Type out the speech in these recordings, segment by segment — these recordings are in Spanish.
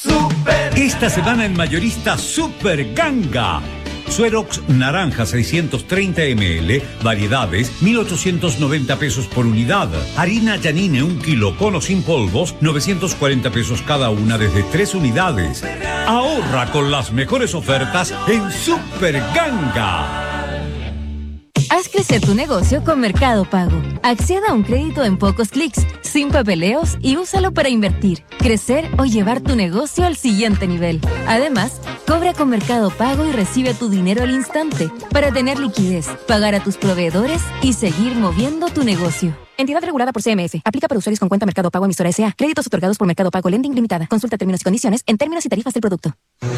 Esta semana en Mayorista Super Ganga. Suerox naranja 630 ml, variedades 1.890 pesos por unidad. Harina Yanine 1 kilo con o sin polvos, 940 pesos cada una desde 3 unidades. Ahorra con las mejores ofertas en Super Ganga. Haz crecer tu negocio con Mercado Pago. Acceda a un crédito en pocos clics, sin papeleos y úsalo para invertir, crecer o llevar tu negocio al siguiente nivel. Además, cobra con Mercado Pago y recibe tu dinero al instante para tener liquidez, pagar a tus proveedores y seguir moviendo tu negocio. Entidad regulada por CMF. Aplica para usuarios con cuenta Mercado Pago emisora S.A. Créditos otorgados por Mercado Pago Lending Limitada. Consulta términos y condiciones en términos y tarifas del producto.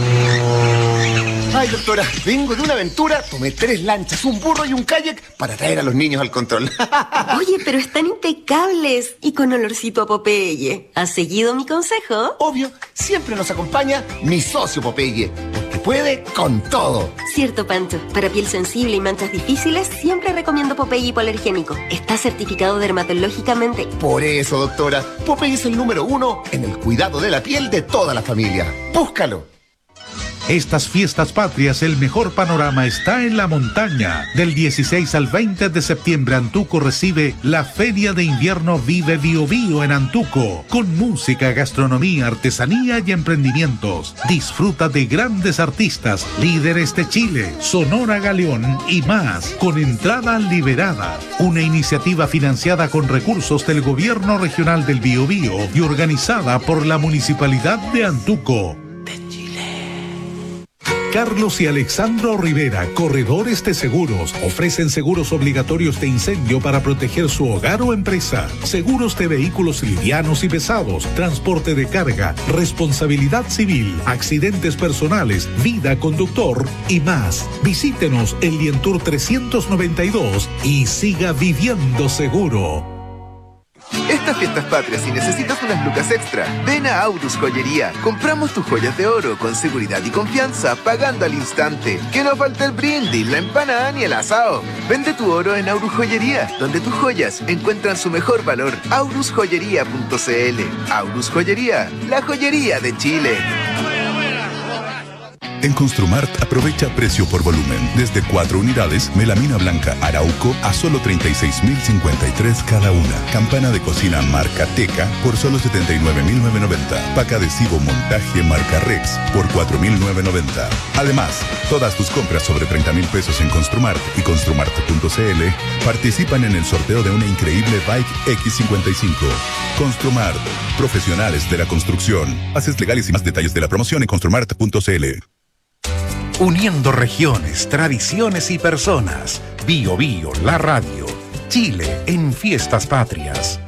Ay, doctora, vengo de una aventura, tomé 3 lanchas, un burro y un kayak para traer a los niños al control. Oye, pero están impecables y con olorcito a Popeye. ¿Has seguido mi consejo? Obvio, siempre nos acompaña mi socio Popeye, porque puede con todo. Cierto, Pancho. Para piel sensible y manchas difíciles, siempre recomiendo Popeye hipoalergénico. Está certificado dermatológicamente. Por eso, doctora, Popeye es el número 1 en el cuidado de la piel de toda la familia. ¡Búscalo! Estas fiestas patrias, el mejor panorama está en la montaña. Del 16 al 20 de septiembre, Antuco recibe la Feria de Invierno Vive Bio Bio en Antuco, con música, gastronomía, artesanía y emprendimientos. Disfruta de grandes artistas, líderes de Chile, Sonora Galeón y más, con entrada liberada. Una iniciativa financiada con recursos del Gobierno Regional del Biobío y organizada por la Municipalidad de Antuco. Carlos y Alexandro Rivera, corredores de seguros, ofrecen seguros obligatorios de incendio para proteger su hogar o empresa, seguros de vehículos livianos y pesados, transporte de carga, responsabilidad civil, accidentes personales, vida conductor y más. Visítenos en Lientour 392 y siga viviendo seguro. Estas fiestas patrias, si necesitas unas lucas extra, ven a Aurus Joyería. Compramos tus joyas de oro con seguridad y confianza, pagando al instante. Que no falte el brindis, la empanada ni el asado. Vende tu oro en Aurus Joyería, donde tus joyas encuentran su mejor valor. aurusjoyería.cl. Aurus Joyería, la joyería de Chile. En Construmart aprovecha precio por volumen. Desde 4 unidades, melamina blanca Arauco a solo 36.053 cada una. Campana de cocina marca Teca por solo 79.990. Pack adhesivo montaje marca Rex por 4.990. Además, todas tus compras sobre 30,000 pesos en Construmart y Construmart.cl participan en el sorteo de una increíble Bike X55. Construmart, profesionales de la construcción. Bases legales y más detalles de la promoción en Construmart.cl. Uniendo regiones, tradiciones y personas. Bio Bio, la radio. Chile en fiestas patrias.